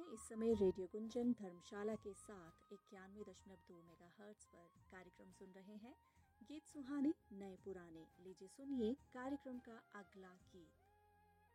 इस समय रेडियो गुंजन धर्मशाला के साथ 91.2 मेगाहर्ट्ज पर कार्यक्रम सुन रहे हैं। गीत सुहाने नए पुराने। लीजिए सुनिए कार्यक्रम का अगला गीत।